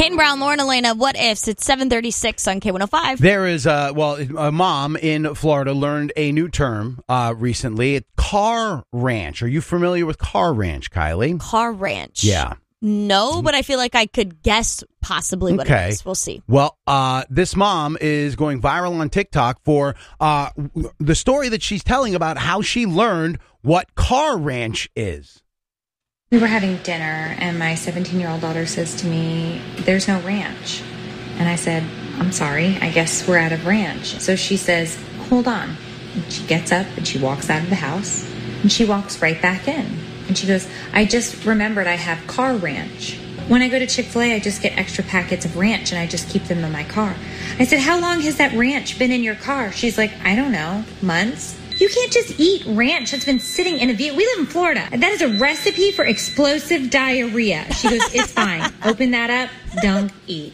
Peyton Brown, Lauren Elena, What Ifs? It's 7:36 on K105. There is, a mom in Florida learned a new term recently, car ranch. Are you familiar with car ranch, Kylie? Car ranch. Yeah. No, but I feel like I could guess possibly what it is. We'll see. Well, this mom is going viral on TikTok for the story that she's telling about how she learned what car ranch is. We were having dinner, and my 17-year-old daughter says to me, "There's no ranch." And I said, "I'm sorry, I guess we're out of ranch." So she says, "Hold on." And she gets up and she walks out of the house, and she walks right back in. And she goes, "I just remembered I have car ranch. When I go to Chick-fil-A, I just get extra packets of ranch, and I just keep them in my car." I said, "How long has that ranch been in your car?" She's like, "I don't know, months." You can't just eat ranch that's been sitting in a vehicle. We live in Florida. That is a recipe for explosive diarrhea. She goes, "It's fine. Open that up. Don't eat."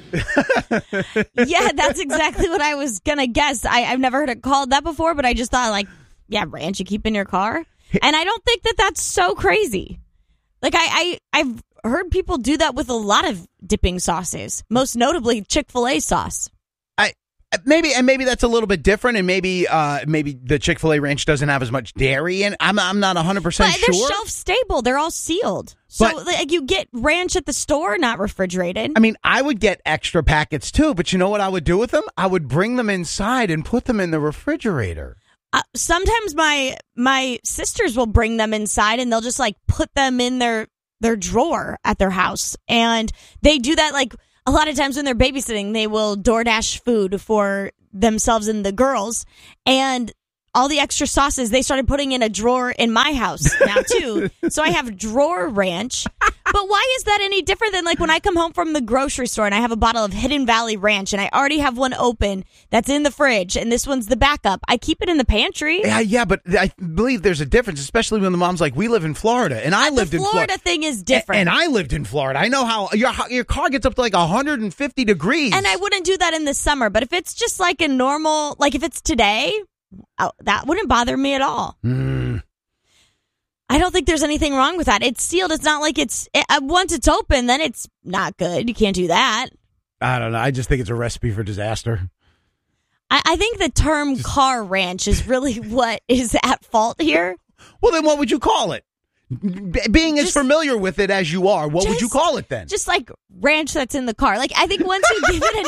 Yeah, that's exactly what I was going to guess. I've never heard it called that before, but I just thought, like, yeah, ranch you keep in your car. And I don't think that that's so crazy. Like, I've heard people do that with a lot of dipping sauces, most notably Chick-fil-A sauce. Maybe that's a little bit different, and maybe the Chick-fil-A ranch doesn't have as much dairy, and I'm not 100% sure. But they're shelf stable; they're all sealed. So like, you get ranch at the store, not refrigerated. I mean, I would get extra packets too, but you know what I would do with them? I would bring them inside and put them in the refrigerator. Sometimes my sisters will bring them inside, and they'll just like put them in their drawer at their house, and they do that like. A lot of times when they're babysitting, they will DoorDash food for themselves and the girls. And all the extra sauces they started putting in a drawer in my house now, too. So I have drawer ranch. But why is that any different than like when I come home from the grocery store and I have a bottle of Hidden Valley Ranch and I already have one open that's in the fridge and this one's the backup? I keep it in the pantry. Yeah, but I believe there's a difference, especially when the mom's like, we live in Florida and I lived in Florida. The Florida thing is different. And I lived in Florida. I know how your car gets up to like 150 degrees. And I wouldn't do that in the summer. But if it's just like a normal, like if it's today, that wouldn't bother me at all. I don't think there's anything wrong with that. It's sealed. It's not like once it's open, then it's not good. You can't do that. I don't know. I just think it's a recipe for disaster. I think the term car ranch is really what is at fault here. Well, then what would you call it? Being as familiar with it as you are, what would you call it then? Just like ranch that's in the car. Like, I think once you give it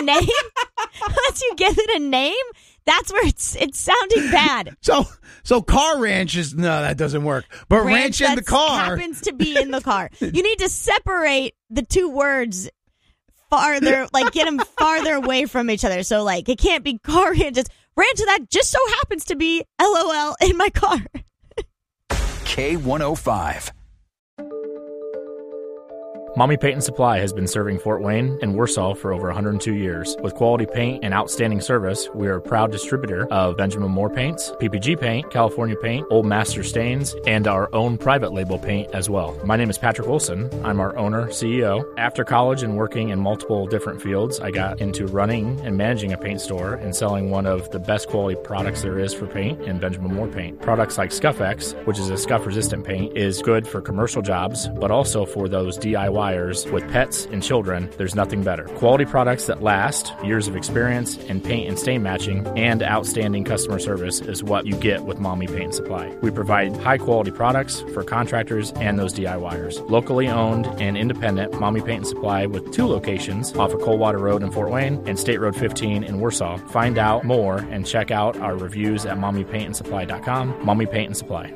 a name, that's where it's sounding bad. So car ranch is, no, that doesn't work. But ranch in the car happens to be in the car. You need to separate the two words farther, like get them farther away from each other. So like it can't be car ranch. It's ranch that just so happens to be LOL in my car. K105. Mommy Paint and Supply has been serving Fort Wayne and Warsaw for over 102 years. With quality paint and outstanding service, we are a proud distributor of Benjamin Moore paints, PPG paint, California paint, Old Master stains, and our own private label paint as well. My name is Patrick Wilson. I'm our owner, CEO. After college and working in multiple different fields, I got into running and managing a paint store and selling one of the best quality products there is for paint in Benjamin Moore paint. Products like Scuff-X, which is a scuff-resistant paint, is good for commercial jobs, but also for those DIY with pets and children. There's nothing better. Quality products that last, years of experience in paint and stain matching, and outstanding customer service is what you get with Mommy Paint and Supply. We provide high quality products for contractors and those DIYers. Locally owned and independent Mommy Paint and Supply with 2 locations off of Coldwater Road in Fort Wayne and State Road 15 in Warsaw. Find out more and check out our reviews at mommypaintandsupply.com. Mommy Paint and Supply.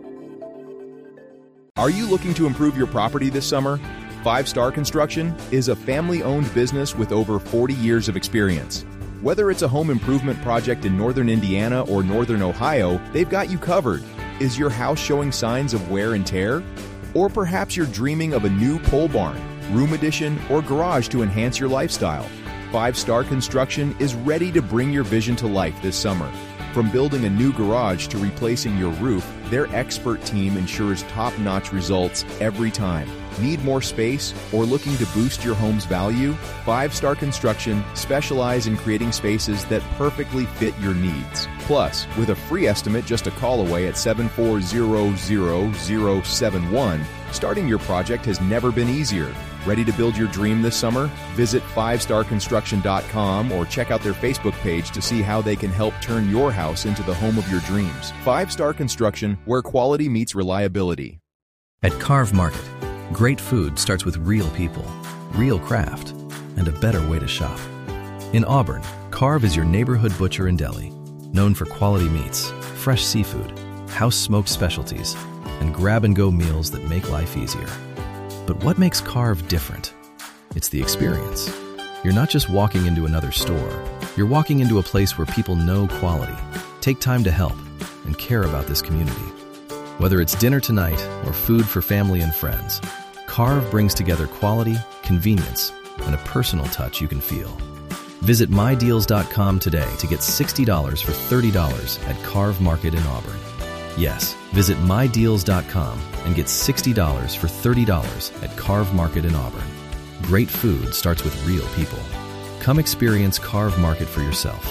Are you looking to improve your property this summer? 5 Star Construction is a family-owned business with over 40 years of experience. Whether it's a home improvement project in northern Indiana or northern Ohio, they've got you covered. Is your house showing signs of wear and tear? Or perhaps you're dreaming of a new pole barn, room addition, or garage to enhance your lifestyle. 5 Star Construction is ready to bring your vision to life this summer. From building a new garage to replacing your roof, their expert team ensures top-notch results every time. Need more space or looking to boost your home's value? 5 Star Construction specialize in creating spaces that perfectly fit your needs. Plus, with a free estimate just a call away at 7400071, Starting your project has never been easier. Ready to build your dream this summer? Visit 5starconstruction.com or check out their Facebook page to see how they can help turn your house into the home of your dreams. 5-Star Construction, where quality meets reliability. At Carve Market, great food starts with real people, real craft, and a better way to shop. In Auburn, Carve is your neighborhood butcher and deli, known for quality meats, fresh seafood, house-smoked specialties, and grab-and-go meals that make life easier. But what makes Carve different? It's the experience. You're not just walking into another store. You're walking into a place where people know quality, take time to help, and care about this community. Whether it's dinner tonight or food for family and friends, Carve brings together quality, convenience, and a personal touch you can feel. Visit MyDeals.com today to get $60 for $30 at Carve Market in Auburn. Yes, visit MyDeals.com and get $60 for $30 at Carve Market in Auburn. Great food starts with real people. Come experience Carve Market for yourself.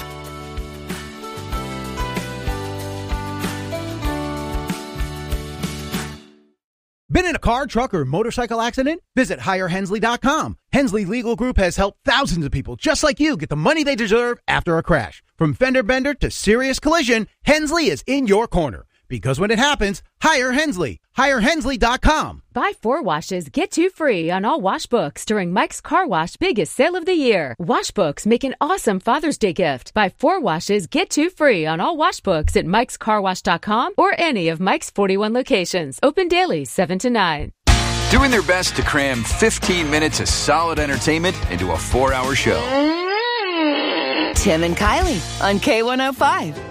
Been in a car, truck, or motorcycle accident? Visit HireHensley.com. Hensley Legal Group has helped thousands of people just like you get the money they deserve after a crash. From fender bender to serious collision, Hensley is in your corner. Because when it happens, hire Hensley. HireHensley.com. Buy 4 washes, get 2 free on all wash books during Mike's Car Wash biggest sale of the year. Wash books make an awesome Father's Day gift. Buy 4 washes, get 2 free on all wash books at Mike'sCarWash.com or any of Mike's 41 locations. Open daily, 7 to 9. Doing their best to cram 15 minutes of solid entertainment into a 4-hour show. Tim and Kylie on K105.